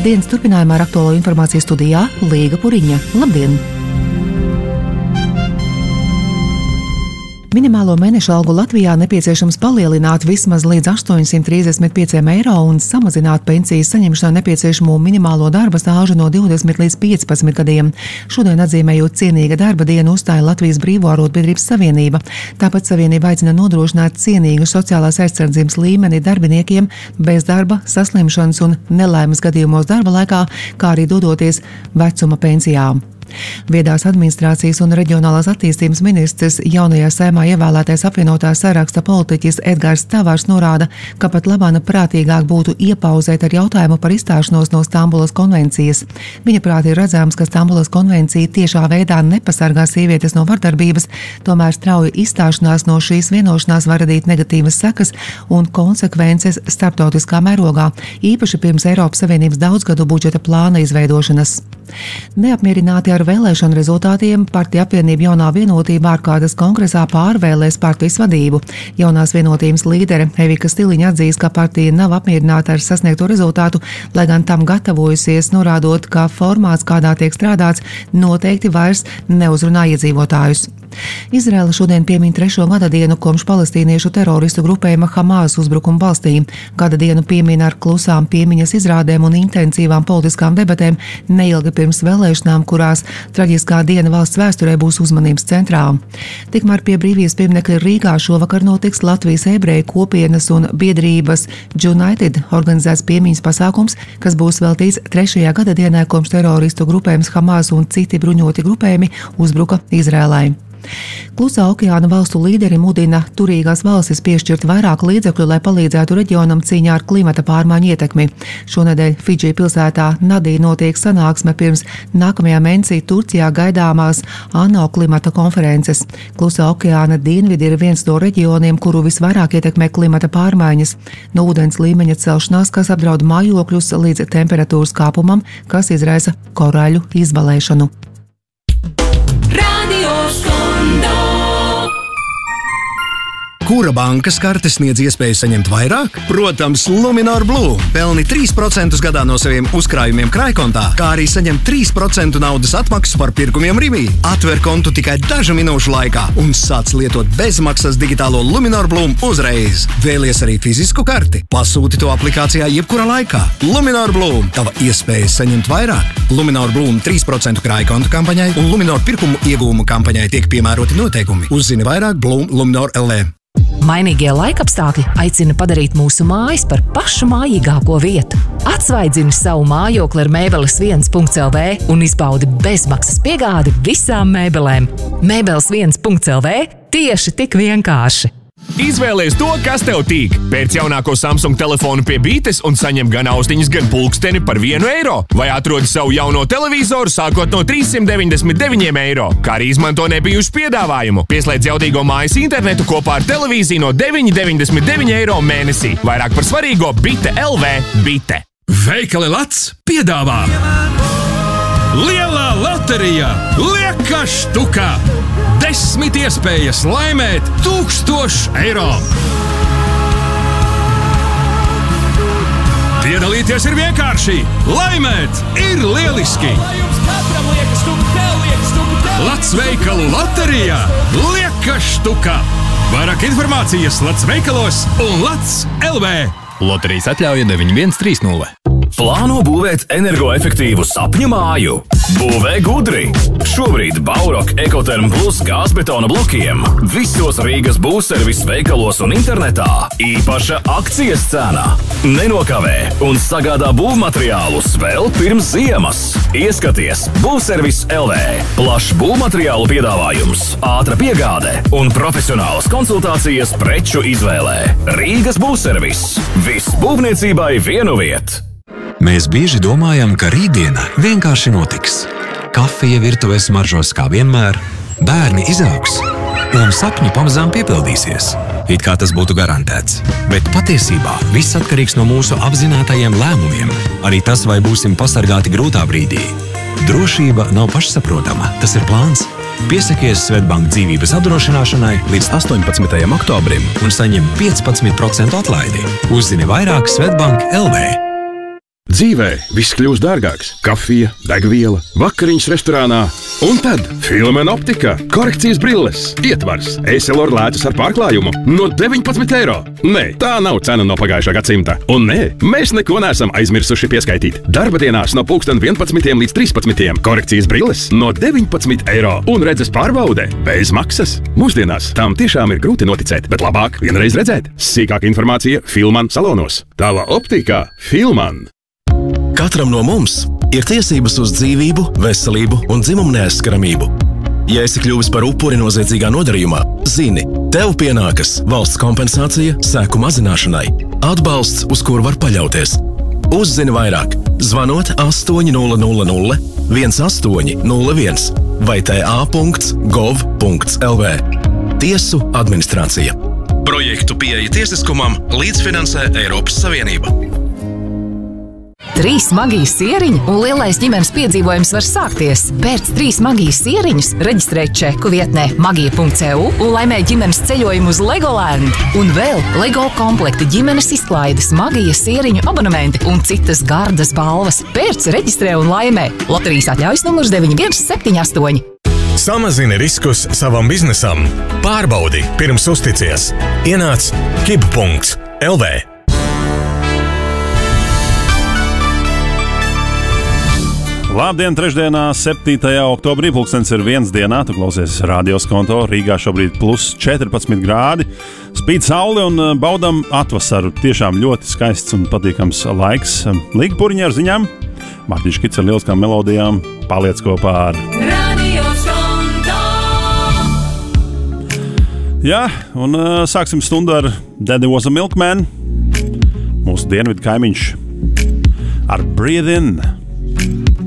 Dienas turpinājumā ar aktuālo informāciju studijā Līga Puriņa. Labdien! Minimālo mēneša algu Latvijā nepieciešams palielināt vismaz līdz 835 eiro un samazināt pensijas saņemšanai nepieciešamo minimālo darba stāžu no 20 līdz 15 gadiem. Šodien atzīmējot cienīga darba dienu uzstāja Latvijas Brīvo arotbiedrības savienība. Tāpat savienība aicina nodrošināt cienīgu sociālās aizsardzības līmeni darbiniekiem bez darba, saslimšanas un nelaimes gadījumos darba laikā, kā arī dodoties vecuma pensijām. Viedās administrācijas un reģionālās attīstības ministrs jaunajā Saeimā ievēlētais apvienotā saraksta politiķis Edgars Tavārs norāda, ka pat labāk prātīgāk būtu iepauzēt ar jautājumu par izstāšanos no Stambulas konvencijas. Viņa prāt ir redzams, ka Stambulas konvencija tiešā veidā nepasargā sievietes no vardarbības, tomēr strauja izstāšanās no šīs vienošanās var radīt negatīvas sekas un konsekvences starptautiskā mērogā, īpaši pirms Eiropas Savienības daudzgadu budžeta plāna izveidošanas. Neapmierināti ar vēlēšanu rezultātiem Partija apvienība Jaunā vienotība ārkārtas kongresā pārvēlēs partijas vadību. Jaunās vienotības līdere Evika Stiliņa atzīst, ka partija nav apmierināta ar sasniegto rezultātu, lai gan tam gatavojusies, norādot, ka formāts, kādā tiek strādāts, noteikti vairs neuzrunā iedzīvotājus. Izraela šodien piemin 3. gada dienu kopš palestīniešu teroristu grupējuma Hamas uzbrukuma valstī. Gada dienu piemin ar klusām piemiņas izrādēm un intensīvām politiskām debatēm neilgi pirms vēlēšanām, kurās traģiskā diena valsts vēsturē būs uzmanības centrā. Tikmēr pie brīvības pieminekļa Rīgā šovakar notiks Latvijas ebreju kopienas un biedrības United organizēts piemiņas pasākums, kas būs veltīts 3. gada dienai kopš teroristu grupējums Hamas un citi bruņoti grupējumi uzbruka Izrēlai. Klusā okeāna valstu līderi mudina turīgās valstis piešķirt vairāk līdzekļu, lai palīdzētu reģionam cīņā ar klimata pārmaiņu ietekmi. Šonedēļ Fidži pilsētā Nadī notiek sanāksme pirms nākamajā mēnesī Turcijā gaidāmās ANO klimata konferences. Klusā okeāna dienvidi ir viens no reģioniem, kuru visvairāk ietekmē klimata pārmaiņas. No ūdens līmeņa celšanās, kas apdraud mājokļus, līdz temperatūras kāpumam, kas izraisa koraļu izbalēšanu. Kura bankas karte sniedz iespēju saņemt vairāk? Protams, Luminor Blue. Pelni 3% gadā no saviem uzkrājumiem krājkontā, kā arī saņem 3% naudas atmaksu par pirkumiem Rivī. Atver kontu tikai dažu minūšu laikā un sāc lietot bezmaksas digitālo Luminor Blue uzreiz. Vēlies arī fizisku karti? Pasūti to aplikācijā jebkurā laikā. Luminor Blue. Tava iespēja saņemt vairāk. Luminor Blue 3% krājkontu kampaņai un Luminor pirkumu iegūmu kampaņai tiek piemēroti noteikumi. Uzzini vairāk Blue Luminor LV. Mainīgie laikapstākļi aicina padarīt mūsu mājas par pašu mājīgāko vietu. Atsvaidzini savu mājokli ar Mēbeles1.lv un izbaudi bezmaksas piegādi visām mēbelēm. Mēbeles1.lv tieši tik vienkārši. Izvēlies to, kas tev tīk. Pēc jaunāko Samsung telefonu pie bītes un saņem gan austiņas, gan pulksteni par 1 eiro. Vai atrodi savu jauno televizoru sākot no 399 eiro, kā arī izmanto nebijušu piedāvājumu. Pieslēdz jaudīgo mājas internetu kopā ar televīziju no 9,99 eiro mēnesī. Vairāk par svarīgo Bite LV. Bite. Veikali Lats piedāvā Lielā loterija Lieka štukā. 10 iespējas laimēt 1000 eiro. Piedalīties ir vienkārši, laimēt ir lieliski. Lats veikalu loterijā Lieka štukā. Vairāk informācijas Lats veikalos un Lats LV. Loterijas atļauja 9130. Plāno būvēt energoefektīvu sapņu māju? Būvē gudri! Šobrīd Baurok Ekoterm Plus gāzbetona blokiem visos Rīgas būvservis veikalos un internetā īpaša akcijas cena. Nenokavē un sagādā būvmateriālus vēl pirms ziemas. Ieskaties Būvservis LV. Plašs būvmateriālu piedāvājums, ātra piegāde un profesionālas konsultācijas preču izvēlē. Rīgas būvservis. Viss būvniecībai vienu vietu. Mēs bieži domājam, ka rītdiena vienkārši notiks. Kafija virtuves smaržos kā vienmēr, bērni izaugs un sapņi pamazām piepildīsies. It kā tas būtu garantēts. Bet patiesībā viss atkarīgs no mūsu apzinātajiem lēmumiem. Arī tas, vai būsim pasargāti grūtā brīdī. Drošība nav pašsaprotama, tas ir plāns. Piesakies Svetbank dzīvības apdrošināšanai līdz 18. oktobrim un saņem 15% atlaidi. Uzzini vairāk Svetbank LV. Dzīvē viss kļūst dārgāks. Kafija, degviela, vakariņas restorānā. Un tad Filmen optika, korekcijas brilles, ietvars, Essilor lēcas ar pārklājumu no 19 eiro. Nē, tā nav cena no pagājušā gadsimta. Un nē, mēs neko neesam aizmirsuši pieskaitīt. Darba dienās no 11 līdz 13. Korekcijas brilles no 19 eiro. Un redzes pārbaude bez maksas. Mūsdienās tam tiešām ir grūti noticēt, bet labāk vienreiz redzēt. Sīkāka informācija Filman salonos. Tava optika Filman. Katram no mums ir tiesības uz dzīvību, veselību un dzimumu neaizskaramību. Ja esi kļuvis par upuri noziedzīgā nodarījumā, zini, tev pienākas valsts kompensācija seku mazināšanai, atbalsts, uz kuru var paļauties. Uzzini vairāk, zvanot 800 1801 vai ta.gov.lv. Tiesu administrācija. Projektu pieeja tiesiskumam līdzfinansē Eiropas Savienība. 3 magijas sieriņi un lielais ģimenes piedzīvojums var sākties. Pērc 3 magijas sieriņus, reģistrē čeku vietnē magia.eu un laimē ģimenes ceļojumu uz Legoland. Un vēl Lego komplekti, ģimenes izklaides, magijas sieriņu abonementi un citas gardas balvas. Pērc, reģistrē un laimē. Loterijas atļaujas numurs 9178. Samazini riskus savam biznesam. Pārbaudi pirms uzticies. Ienāc kib.lv. Labdien, trešdienā, 7. oktobrī, pulkstens ir 1 dienā, tu klausies Radio Skonto, Rīgā šobrīd plus 14 grādi, spīd saule un baudam atvasaru, tiešām ļoti skaists un patīkams laiks. Līga puriņi ar ziņām, Mārtiņš Kits ar lieliskām melodijām, paliec kopā ar Radio Skonto. Jā, un sāksim stundu ar Daddy Was a Milkman, mūsu dienvidu kaimiņš ar Breathe In.